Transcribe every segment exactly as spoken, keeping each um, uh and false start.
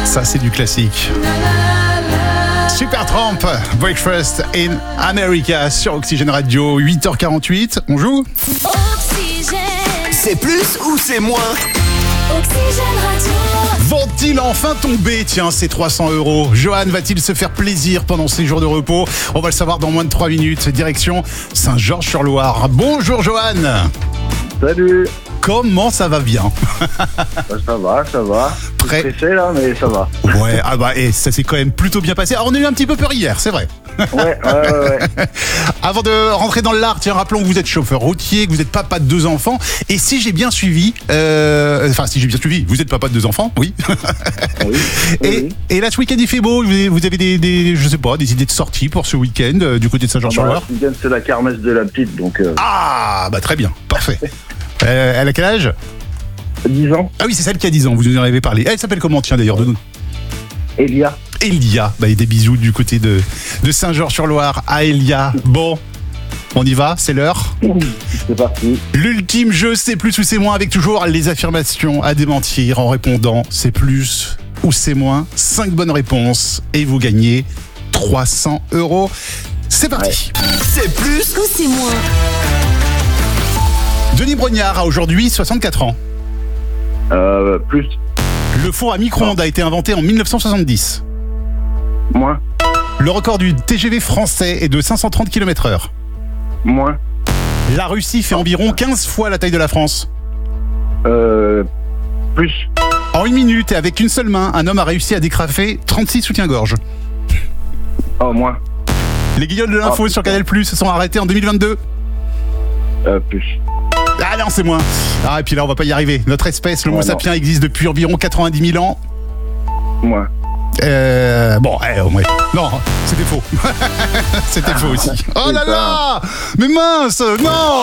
Ça, c'est du classique. Supertramp, Breakfast in America sur Oxygène Radio, huit heures quarante-huit. On joue ? Oxygène. C'est plus ou c'est moins ? Oxygène Radio. Vont-ils enfin tomber ? Tiens, ces trois cents euros. Johan va-t-il se faire plaisir pendant ses jours de repos ? On va le savoir dans moins de trois minutes. Direction Saint-Georges-sur-Loire. Bonjour Johan. Salut. Comment ça va bien ? Bah, ça va, ça va. Prêt ? Stressé là, mais ça va. Ouais, ah bah, et ça s'est quand même plutôt bien passé. Alors, on a eu un petit peu peur hier, c'est vrai. Ouais, ouais, ouais. ouais. Avant de rentrer dans l'art, tiens, rappelons que vous êtes chauffeur routier, que vous êtes papa de deux enfants. Et si j'ai bien suivi, euh, enfin, si j'ai bien suivi, vous êtes papa de deux enfants, oui. Oui, et, oui. et là, ce week-end, il fait beau. Vous avez, vous avez des, des, je sais pas, des idées de sortie pour ce week-end euh, du côté de Saint-Georges-sur-Loire ? Bah, ce week-end, c'est la kermesse de la petite, donc. Euh... Ah, bah très bien, parfait. euh, elle a quel âge ? dix ans. Ah oui, c'est celle qui a dix ans, vous nous en avez parlé. Elle s'appelle comment, tiens, d'ailleurs, de nous ? Elia. Elia, bah, et des bisous du côté de, de Saint-Georges-sur-Loire à Elia. Bon, on y va, c'est l'heure. C'est parti. L'ultime jeu, c'est plus ou c'est moins, avec toujours les affirmations à démentir en répondant c'est plus ou c'est moins. cinq bonnes réponses et vous gagnez trois cents euros. C'est parti. Ouais. C'est plus Ou c'est moins. Denis Brognard a aujourd'hui soixante-quatre ans. Euh, plus. Le four à micro-ondes a été inventé en mille neuf cent soixante-dix. Moins. Le record du T G V français est de cinq cent trente kilomètres heure. Moins. La Russie fait environ quinze fois la taille de la France. Euh, plus. En une minute et avec une seule main, un homme a réussi à décrafer trente-six soutiens-gorge. Oh, moins. Les guignols de l'info Oh, sur Canal Plus se sont arrêtés en deux mille vingt-deux. Euh, plus. Ah non, c'est moins. Ah, et puis là, on va pas y arriver. Notre espèce, l'Homo Ouais, non. sapiens, existe depuis environ quatre-vingt-dix mille ans. Moins. Euh. Bon, eh, au moins. Non, c'était faux. C'était faux aussi. Oh là là! Mais mince! Non!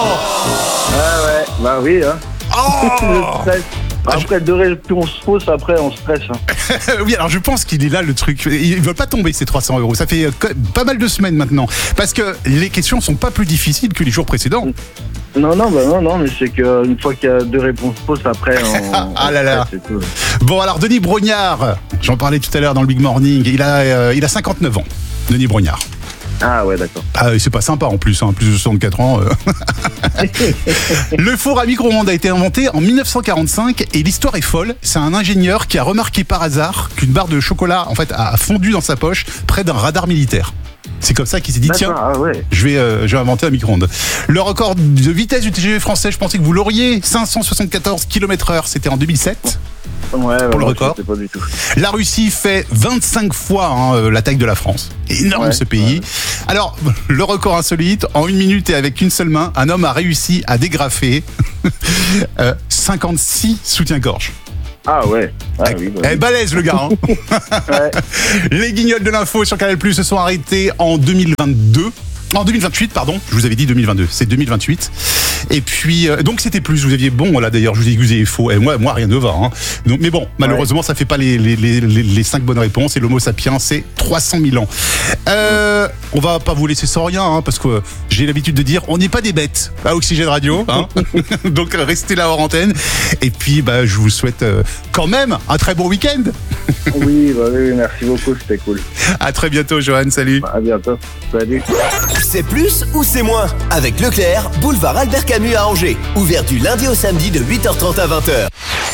Ah ouais, bah oui, hein. Le Oh! stress. Après deux réponses fausses, après on stresse. Hein. Oui, alors je pense qu'il est là le truc. Ils veulent pas tomber ces trois cents euros. Ça fait pas mal de semaines maintenant. Parce que les questions sont pas plus difficiles que les jours précédents. Non, non, bah non, non, mais c'est qu'une fois qu'il y a deux réponses fausses, après on. Ah là là. C'est tout. Bon, alors Denis Brognard, j'en parlais tout à l'heure dans le Big Morning, il a, euh, il a cinquante-neuf ans, Denis Brognard. Ah ouais, d'accord. Ah, c'est pas sympa en plus, hein, plus de soixante-quatre ans. euh. Le four à micro-ondes a été inventé en mille neuf cent quarante-cinq et l'histoire est folle. C'est un ingénieur qui a remarqué par hasard qu'une barre de chocolat en fait a fondu dans sa poche près d'un radar militaire. C'est comme ça qu'il s'est dit tiens, Ah ouais. je vais, euh, je vais inventer un micro-ondes. Le record de vitesse du T G V français, je pensais que vous l'auriez, cinq cent soixante-quatorze kilomètres heure, c'était en deux mille sept. Ouais, Pour le ouais, record. je sais pas du tout. La Russie fait vingt-cinq fois hein, la taille de la France. Énorme Ouais, ce pays. ouais. Alors, le record insolite, en une minute et avec une seule main, un homme a réussi à dégrafer euh, cinquante-six soutiens-gorge. Ah ouais. Ah oui, bah Eh, oui. balèze le gars. Hein. Ouais. Les guignols de l'info sur Canal Plus se sont arrêtés en deux mille vingt-deux. En deux mille vingt-huit, pardon, je vous avais dit deux mille vingt-deux, c'est deux mille vingt-huit. Et puis, euh, donc c'était plus, vous aviez bon, là d'ailleurs, je vous ai dit que vous aviez faux, et moi, moi rien ne va. Hein. Donc, mais bon, malheureusement, ça fait pas les, les, les, les, les cinq bonnes réponses, et l'Homo sapiens, c'est trois cent mille ans. Euh, on va pas vous laisser sans rien, hein, parce que j'ai l'habitude de dire, on n'est pas des bêtes à Oxygène Radio, hein. Donc restez là hors antenne. Et puis, bah, je vous souhaite euh, quand même un très bon week-end. Oui, bah oui, merci beaucoup, c'était cool. À très bientôt, Johan, salut. À bientôt. Salut. C'est plus ou c'est moins avec Leclerc, boulevard Albert Camus à Angers. Ouvert du lundi au samedi de huit heures trente à vingt heures.